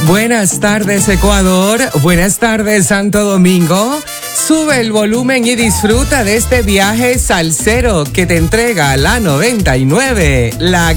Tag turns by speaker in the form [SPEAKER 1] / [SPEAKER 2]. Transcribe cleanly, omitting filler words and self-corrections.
[SPEAKER 1] Buenas tardes, Ecuador. Buenas tardes, Santo Domingo. Sube el volumen y disfruta de este viaje salsero que te entrega la 99, la